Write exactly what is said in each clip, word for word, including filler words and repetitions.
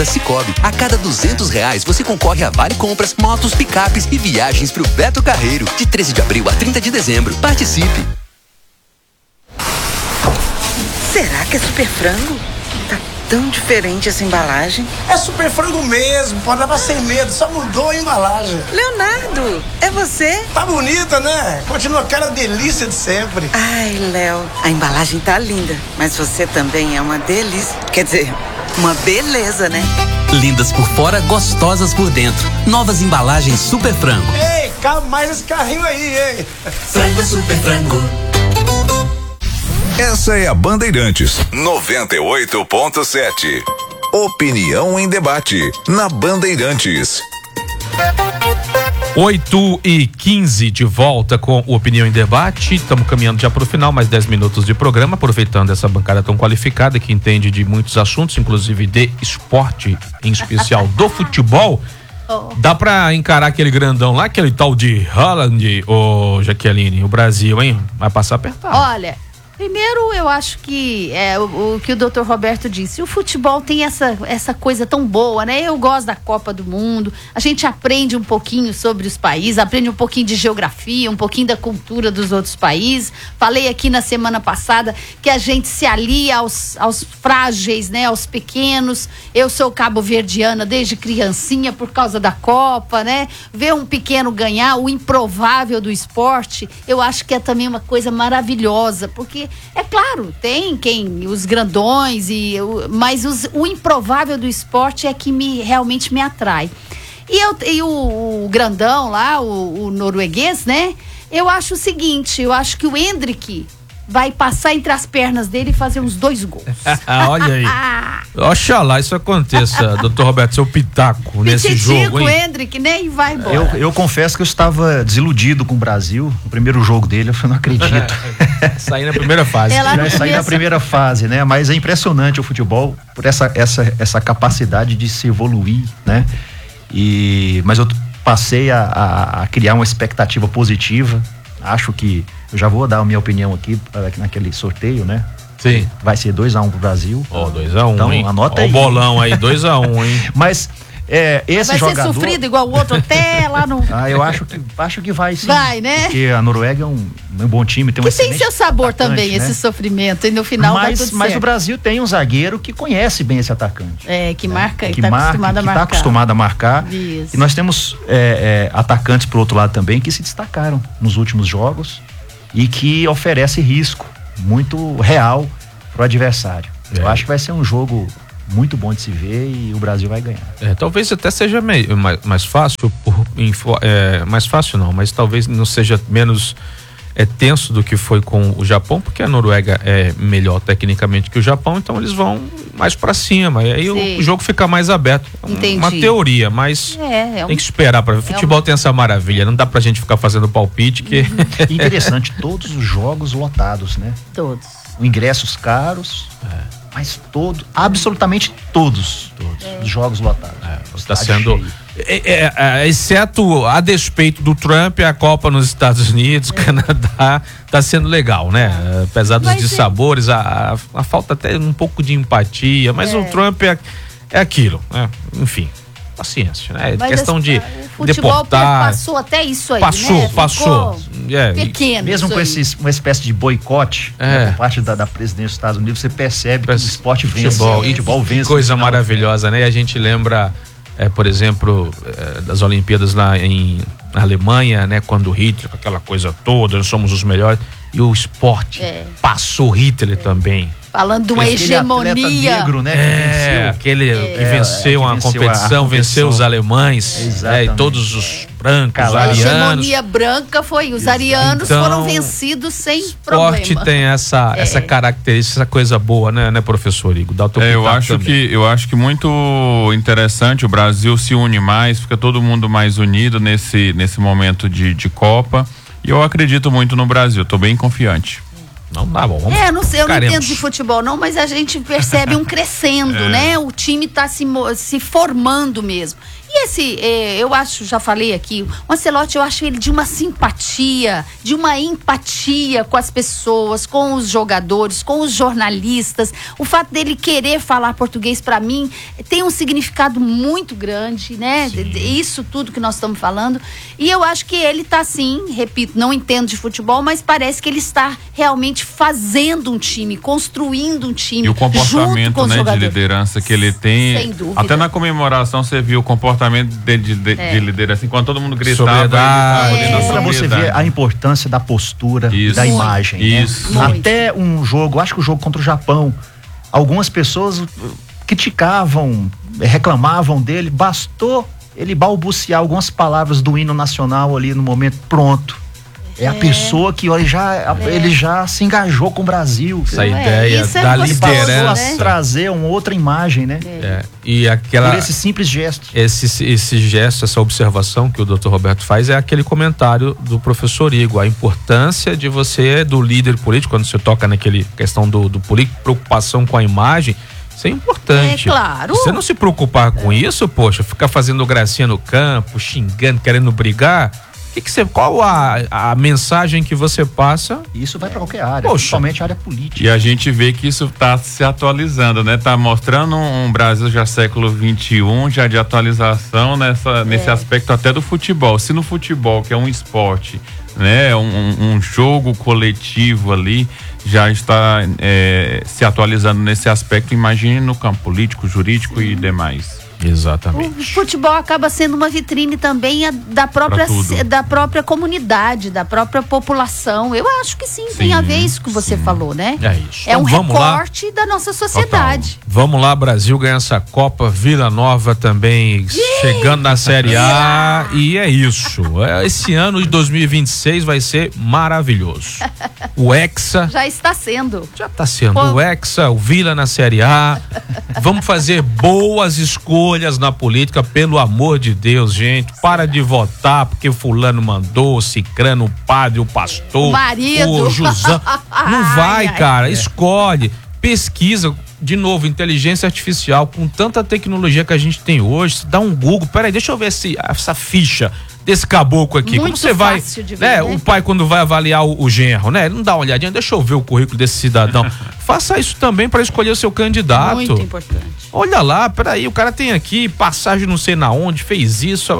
Sicoob. A cada duzentos reais você concorre a vale compras, motos, picapes e viagens pro Beto Carreiro. De treze de abril a trinta de dezembro. Participe. Será que é Super Frango? Tá tão diferente essa embalagem. É Super Frango mesmo, pode levar sem medo, só mudou a embalagem. Leonardo, é você? Tá bonita, né? Continua aquela delícia de sempre. Ai, Léo, a embalagem tá linda, mas você também é uma delícia. Quer dizer, uma beleza, né? Lindas por fora, gostosas por dentro. Novas embalagens Super Frango. Ei, cabe mais esse carrinho aí, hein? Frango Super Frango. Essa é a Bandeirantes noventa e oito ponto sete. Opinião em debate na Bandeirantes. oito e quinze de volta com o Opinião em Debate. Estamos caminhando já para o final, mais dez minutos de programa, aproveitando essa bancada tão qualificada que entende de muitos assuntos, inclusive de esporte, em especial do futebol. Oh. Dá pra encarar aquele grandão lá, aquele tal de Haaland, ô Jaqueline, o Brasil, hein? Vai passar apertado. Olha, primeiro eu acho que é o, o que o doutor Roberto disse, o futebol tem essa, essa coisa tão boa, né? Eu gosto da Copa do Mundo, a gente aprende um pouquinho sobre os países, aprende um pouquinho de geografia, um pouquinho da cultura dos outros países. Falei aqui na semana passada que a gente se alia aos, aos frágeis, né? Aos pequenos. Eu sou cabo-verdiana desde criancinha por causa da Copa, né? Ver um pequeno ganhar, o improvável do esporte, eu acho que é também uma coisa maravilhosa, porque é claro, tem quem, os grandões, e, mas os, o improvável do esporte é que me, realmente me atrai. E, eu, e o, o grandão lá, o, o norueguês, né? Eu acho o seguinte, eu acho que o Endrick vai passar entre as pernas dele e fazer uns dois gols. Olha aí. Oxalá isso aconteça, doutor Roberto, seu pitaco nesse Pititico, jogo, hein? O Endrick nem vai embora. Eu, eu confesso que eu estava desiludido com o Brasil. O primeiro jogo dele, eu não acredito. Sair na primeira fase. Ela Vai sair na primeira fase, né? Mas é impressionante o futebol por essa, essa, essa capacidade de se evoluir, né? E, mas eu passei a, a, a criar uma expectativa positiva. Acho que eu já vou dar a minha opinião aqui, aqui naquele sorteio, né? Sim. Vai ser dois a um pro Brasil. Ó, dois a um, então, hein? Anota ó aí. O bolão aí, dois a um, hein? Mas é, esse vai jogador... ser sofrido igual o outro até lá no... Ah, eu acho que, acho que vai sim. Vai, né? Porque a Noruega é um, um bom time, tem um que tem excelente seu sabor atacante, também, né? esse sofrimento, e no final mas, vai tudo mas certo. o Brasil tem um zagueiro que conhece bem esse atacante. É, que né? marca, que que tá marca, acostumado a que marcar. tá acostumado a marcar. Isso. E nós temos é, é, atacantes pro outro lado também que se destacaram nos últimos jogos e que oferece risco muito real pro adversário. É. Eu acho que vai ser um jogo muito bom de se ver e o Brasil vai ganhar. É, talvez até seja meio, mais, mais fácil, por, info, é, mais fácil não, mas talvez não seja menos é, tenso do que foi com o Japão, porque a Noruega é melhor tecnicamente que o Japão, então eles vão mais pra cima, e aí o, o jogo fica mais aberto. Entendi. Uma teoria, mas é, é um, tem que esperar para ver. Futebol é um... tem essa maravilha, não dá pra gente ficar fazendo palpite que... Interessante, todos os jogos lotados, né? Todos. Ingressos caros, é. mas todo, absolutamente todos, todos é. os jogos lotados. Está é, sendo, é, é, exceto a despeito do Trump, a Copa nos Estados Unidos, é. Canadá, está sendo legal, né? É. Apesar dos dissabores, a, a, a falta até um pouco de empatia, mas é. o Trump é, é aquilo, né? Enfim. Paciência, né? Mas questão esse, de o futebol deportar. Passou até isso aí, passou, né? Passou, passou. É. Pequeno. Mesmo com esse, uma espécie de boicote é. né, por parte da, da presidência dos Estados Unidos, você percebe que o esporte vence. Futebol, o futebol vence. Coisa maravilhosa, né? E a gente lembra, é, por exemplo, é, das Olimpíadas lá em na Alemanha, né? Quando Hitler, com aquela coisa toda, nós somos os melhores. E o esporte é. passou Hitler é. também. Falando de uma aquele hegemonia. Negro, né, é, que aquele é, que venceu é, a competição, competição, venceu os alemães, é, e todos os brancos, os arianos. A hegemonia branca foi, os arianos então, foram vencidos sem problema. O esporte tem essa, é. essa característica, essa coisa boa, né, né professor Igor? Dá o teu é, eu acho também. que eu acho que muito interessante, o Brasil se une mais, fica todo mundo mais unido nesse, nesse momento de, de Copa, e eu acredito muito no Brasil, tô bem confiante. Não dá bom. Vamos é, não sei, eu ficaremos. não entendo de futebol não, mas a gente percebe um crescendo, é. né? O time tá se, se formando mesmo. E esse, eh, eu acho, já falei aqui, o Ancelotti, eu acho ele de uma simpatia, de uma empatia com as pessoas, com os jogadores, com os jornalistas. O fato dele querer falar português, para mim, tem um significado muito grande, né? Sim. Isso tudo que nós estamos falando. E eu acho que ele está, sim, repito, não entendo de futebol, mas parece que ele está realmente fazendo um time, construindo um time. E o comportamento, junto com né, de liderança que ele tem. Sem dúvida. Até na comemoração você viu o comportamento dele de, de, é. de liderança. Enquanto todo mundo gritava, sobriedade. ele tava ali na Pra você ver a importância da postura, isso. da Muito. imagem. Isso. Né? Até um jogo, acho que o jogo contra o Japão, algumas pessoas criticavam, reclamavam dele, bastou ele balbuciar algumas palavras do hino nacional ali no momento, pronto. É, é a pessoa que olha, já, é. ele já se engajou com o Brasil. Essa é, ideia da é liderança. Né? Trazer uma outra imagem, né? É. É. E aquela, por esse simples gesto. Esse, esse gesto, essa observação que o doutor Roberto faz é aquele comentário do professor Igor, a importância de você, do líder político, quando você toca naquele questão do, do político, preocupação com a imagem. Isso é importante. É claro. Você não se preocupar com é. isso, poxa, ficar fazendo gracinha no campo, xingando, querendo brigar. Que que você, qual a, a mensagem que você passa? Isso vai para qualquer área, Poxa. principalmente a área política. E a gente vê que isso está se atualizando, né? Tá mostrando um, um Brasil já século vinte e um, já de atualização nessa, é. nesse aspecto até do futebol. Se no futebol, que é um esporte, né? Um, um jogo coletivo ali, já está é, se atualizando nesse aspecto, imagine no campo político, jurídico Sim. e demais. Exatamente. O futebol acaba sendo uma vitrine também da própria, da própria comunidade, da própria população. Eu acho que sim, sim tem a ver isso que você sim. falou, né? É isso. É então, um vamos recorte lá. da nossa sociedade. Total. Vamos lá, Brasil ganha essa Copa, Vila Nova também yeah! chegando na Série A e é isso. Esse ano de dois mil e vinte e seis vai ser maravilhoso. O Hexa já está sendo. Já está sendo. Pô. O Hexa, o Vila na Série A. Vamos fazer boas escolhas na política, pelo amor de Deus, gente. Para de votar porque fulano mandou, o cicrano, o padre, o pastor, o marido, o Jusão. Não vai, ai, cara. Ai. Escolhe, pesquisa. De novo, inteligência artificial, com tanta tecnologia que a gente tem hoje, dá um Google. Peraí, deixa eu ver esse, essa ficha desse caboclo aqui. Muito Como você vai, ver, né? né? O pai quando vai avaliar o, o genro, né? Ele não dá uma olhadinha, deixa eu ver o currículo desse cidadão. Faça isso também para escolher o seu candidato. Muito importante. Olha lá, peraí, o cara tem aqui passagem não sei na onde, fez isso,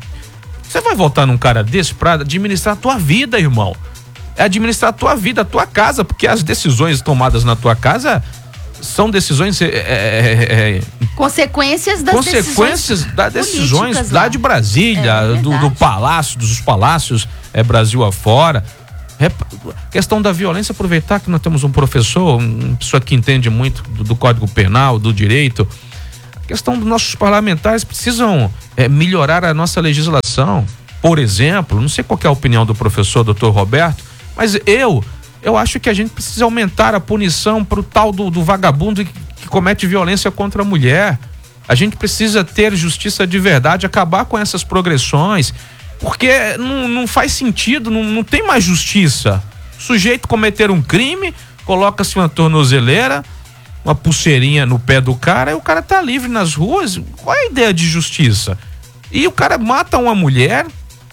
você vai votar num cara desse para administrar a tua vida, irmão. É administrar a tua vida, a tua casa, porque as decisões tomadas na tua casa são decisões é, é, é, consequências das consequências decisões das decisões lá de Brasília, é, do, do palácio, dos palácios é, Brasil afora. É, questão da violência, aproveitar que nós temos um professor, uma pessoa que entende muito do, do Código Penal, do direito. A questão dos nossos parlamentares precisam é, melhorar a nossa legislação. Por exemplo, não sei qual que é a opinião do professor doutor Roberto, mas eu Eu acho que a gente precisa aumentar a punição para o tal do, do vagabundo que, que comete violência contra a mulher. A gente precisa ter justiça de verdade, acabar com essas progressões, porque não, não faz sentido, não, não tem mais justiça. O sujeito cometer um crime, coloca-se uma tornozeleira, uma pulseirinha no pé do cara e o cara tá livre nas ruas. Qual é a ideia de justiça? E o cara mata uma mulher,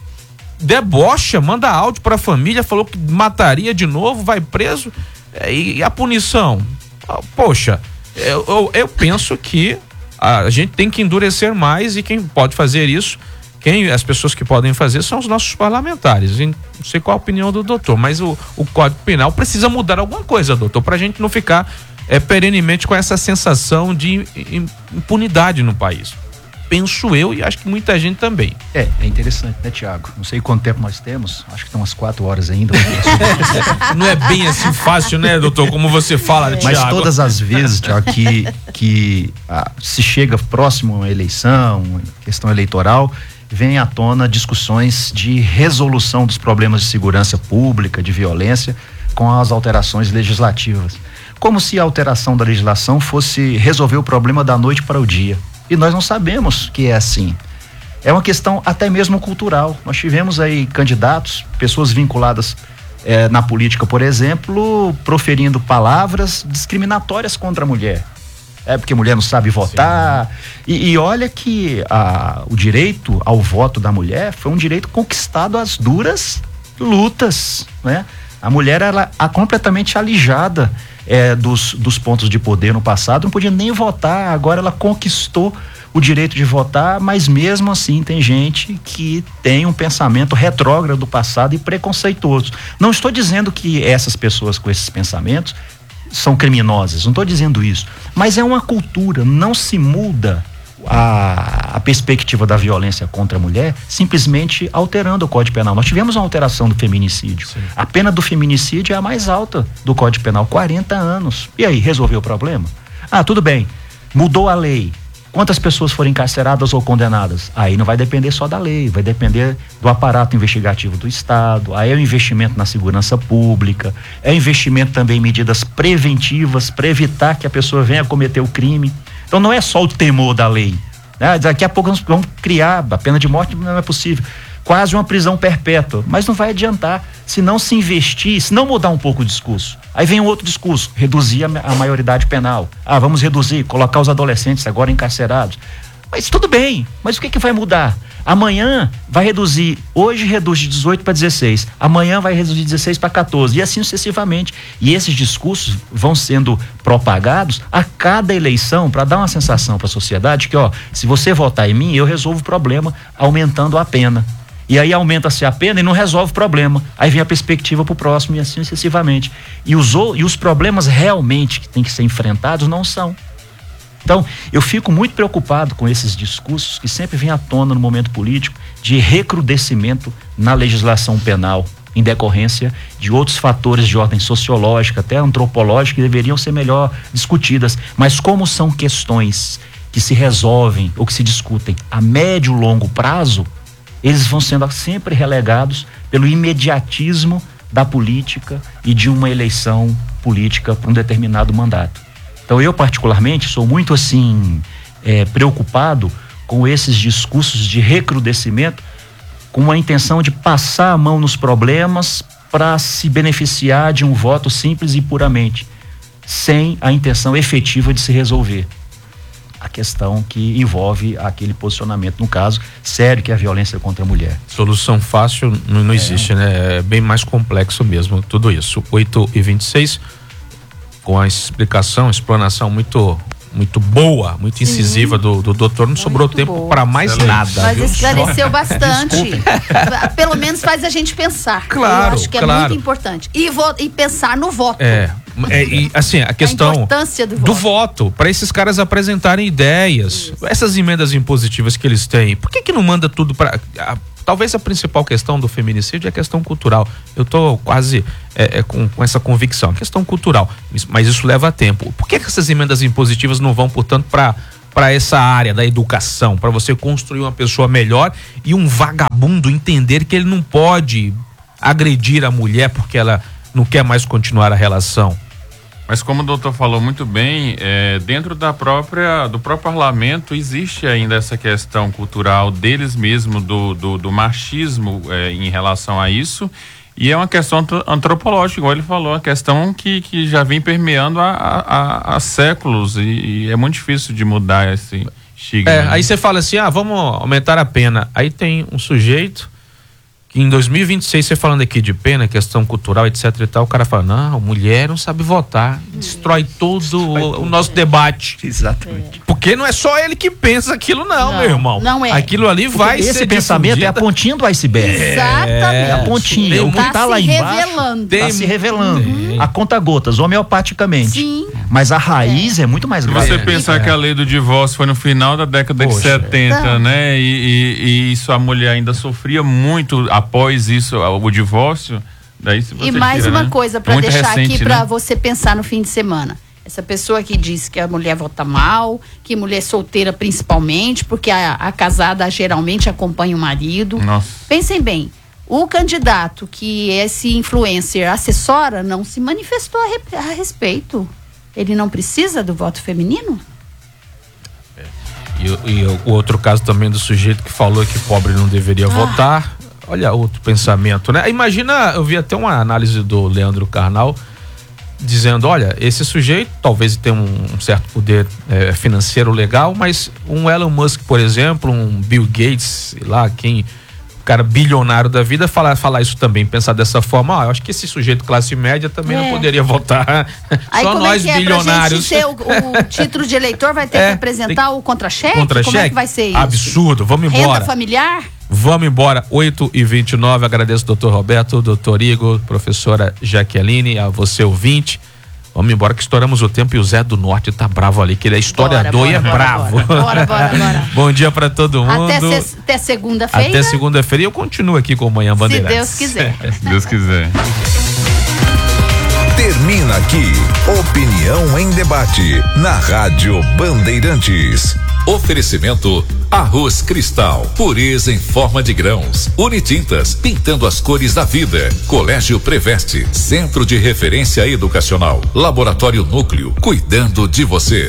debocha, manda áudio pra família, falou que mataria de novo, vai preso, e, e a punição? Poxa, eu, eu, eu penso que a gente tem que endurecer mais, e quem pode fazer isso, quem, as pessoas que podem fazer são os nossos parlamentares. Não sei qual a opinião do doutor, mas o, o Código Penal precisa mudar alguma coisa, doutor, pra gente não ficar é, perenemente com essa sensação de impunidade no país. Penso eu, e acho que muita gente também. É, é interessante, né, Tiago? Não sei quanto tempo nós temos, acho que estão umas quatro horas ainda. Não é bem assim fácil, né, doutor? Como você fala, né, Mas Tiago? todas as vezes, Tiago, que, que ah, se chega próximo a uma eleição, uma questão eleitoral, vem à tona discussões de resolução dos problemas de segurança pública, de violência, com as alterações legislativas. Como se a alteração da legislação fosse resolver o problema da noite para o dia. E nós não sabemos que é assim. É uma questão até mesmo cultural. Nós tivemos aí candidatos, pessoas vinculadas eh, na política, por exemplo, proferindo palavras discriminatórias contra a mulher. é porque mulher não sabe votar. E, e olha que a, o direito ao voto da mulher foi um direito conquistado às duras lutas, né? A mulher era a, completamente alijada é, dos, dos pontos de poder no passado, não podia nem votar, agora ela conquistou o direito de votar, mas mesmo assim tem gente que tem um pensamento retrógrado do passado e preconceituoso. Não estou dizendo que essas pessoas com esses pensamentos são criminosas, não estou dizendo isso, mas é uma cultura, não se muda a, a perspectiva da violência contra a mulher simplesmente alterando o Código Penal. Nós tivemos uma alteração do feminicídio. Sim. A pena do feminicídio é a mais alta do Código Penal, quarenta anos. E aí, resolveu o problema? Ah, tudo bem, mudou a lei. Quantas pessoas foram encarceradas ou condenadas? Aí não vai depender só da lei, vai depender do aparato investigativo do Estado, aí é o investimento na segurança pública, é o investimento também em medidas preventivas para evitar que a pessoa venha cometer o crime. Então não é só o temor da lei, né? Daqui a pouco nós vamos criar, a pena de morte não é possível, quase uma prisão perpétua, mas não vai adiantar se não se investir, se não mudar um pouco o discurso. Aí vem um outro discurso, reduzir a, a maioridade penal. Ah, vamos reduzir, colocar os adolescentes agora encarcerados. Mas tudo bem, mas o que que vai mudar? Amanhã vai reduzir, hoje reduz de dezoito para dezesseis, amanhã vai reduzir de dezesseis para quatorze e assim sucessivamente. E esses discursos vão sendo propagados a cada eleição para dar uma sensação para a sociedade que, ó, se você votar em mim, eu resolvo o problema aumentando a pena. E aí aumenta-se a pena e não resolve o problema. Aí vem a perspectiva para o próximo e assim sucessivamente. E os, e os problemas realmente que têm que ser enfrentados não são. Então, eu fico muito preocupado com esses discursos que sempre vêm à tona no momento político de recrudescimento na legislação penal, em decorrência de outros fatores de ordem sociológica, até antropológica, que deveriam ser melhor discutidas. Mas como são questões que se resolvem ou que se discutem a médio e longo prazo, eles vão sendo sempre relegados pelo imediatismo da política e de uma eleição política para um determinado mandato. Então eu particularmente sou muito assim é, preocupado com esses discursos de recrudescimento, com a intenção de passar a mão nos problemas para se beneficiar de um voto simples e puramente, sem a intenção efetiva de se resolver a questão que envolve aquele posicionamento, no caso, sério, que é a violência contra a mulher. Solução fácil não, não é. existe, né? É bem mais complexo mesmo, tudo isso. oito e vinte e seis, com a explicação, explanação muito, muito boa, muito Sim. incisiva do, do doutor, não muito sobrou tempo para mais Excelente. nada. Mas viu? esclareceu bastante. Pelo menos faz a gente pensar. Claro, Eu acho que claro. é muito importante. E, vo- e pensar no voto. É. É, e, assim, a questão a importância do, do voto, para esses caras apresentarem ideias. Isso. Essas emendas impositivas que eles têm, por que que não manda tudo para... Talvez a principal questão do feminicídio é a questão cultural. Eu tô quase é, é, com, com essa convicção, a questão cultural, mas isso leva tempo. Por que que essas emendas impositivas não vão, portanto, para para essa área da educação, para você construir uma pessoa melhor e um vagabundo entender que ele não pode agredir a mulher porque ela não quer mais continuar a relação? Mas como o doutor falou muito bem, é, dentro da própria, do próprio parlamento existe ainda essa questão cultural deles mesmos, do, do, do machismo é, em relação a isso, e é uma questão antropológica, igual ele falou, uma questão que, que já vem permeando há, há, há séculos, e, e é muito difícil de mudar esse estigma. É, né? aí você fala assim, ah, vamos aumentar a pena. Aí tem um sujeito que em dois mil e vinte e seis, você falando aqui de pena, questão cultural, etc e tal, o cara fala, não, mulher não sabe votar, destrói todo destrói o, o nosso debate. Exatamente. Porque não é só ele que pensa aquilo não, Não, meu irmão. não é. Aquilo ali vai Esse ser pensamento difundida. é a pontinha do iceberg. Exatamente. É a pontinha. Tem O que Tá tá se lá embaixo revelando. tá Tem- se revelando. A conta gotas, homeopaticamente. Sim. Mas a raiz é, é muito mais Se grave. você pensar que a lei do divórcio foi no final da década Poxa. de setenta, Não. né? E, e- e isso a mulher ainda sofria muito após isso, o divórcio. Daí se você E mais tira, uma né? coisa para Muito deixar recente, aqui para né? você pensar no fim de semana. Essa pessoa que diz que a mulher vota mal, que mulher solteira principalmente, porque a, a casada geralmente acompanha o marido. Nossa. Pensem bem, o candidato que esse influencer assessora não se manifestou a, re- a respeito. Ele não precisa do voto feminino? E, o- e o outro caso também do sujeito que falou que pobre não deveria Ah. votar. Olha outro pensamento, né? Imagina, eu vi até uma análise do Leandro Carnal dizendo, olha, esse sujeito talvez tenha um, um certo poder é, financeiro legal, mas um Elon Musk, por exemplo, um Bill Gates, sei lá, quem, cara bilionário da vida, falar, falar isso também, pensar dessa forma, ah, eu acho que esse sujeito classe média também é. não poderia votar. Aí, só nós é que é? bilionários. Pra gente ter o, o título de eleitor, vai ter é, que apresentar tem... o contra-cheque? Contra-cheque? Como é que vai ser isso? Absurdo, vamos embora. Renda familiar? Vamos embora, oito e vinte e nove, agradeço doutor Roberto, doutor Igor, professora Jaqueline, a você ouvinte. Vamos embora que estouramos o tempo e o Zé do Norte tá bravo ali, que ele é historiador bora, bora, e é bora, bravo. Bora, bora, bora, bora. Bom dia pra todo mundo. Até, se, até segunda-feira. Até segunda-feira e eu continuo aqui com o Manhã Bandeirantes. Se Deus quiser. Se Deus quiser. Termina aqui, Opinião em Debate, na Rádio Bandeirantes. Oferecimento Arroz Cristal, pureza em forma de grãos. Unitintas, pintando as cores da vida. Colégio Preveste, centro de referência educacional. Laboratório Núcleo, cuidando de você.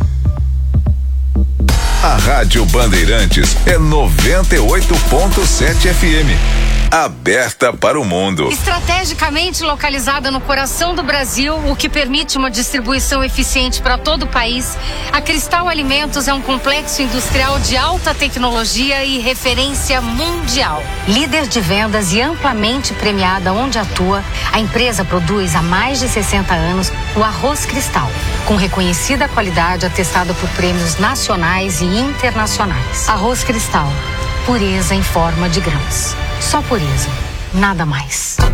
A Rádio Bandeirantes é noventa e oito ponto sete F M. Aberta para o mundo. Estrategicamente localizada no coração do Brasil, o que permite uma distribuição eficiente para todo o país, a Cristal Alimentos é um complexo industrial de alta tecnologia e referência mundial. Líder de vendas e amplamente premiada onde atua, a empresa produz há mais de sessenta anos o arroz Cristal, com reconhecida qualidade atestada por prêmios nacionais e internacionais. Arroz Cristal, pureza em forma de grãos. Só pureza, nada mais.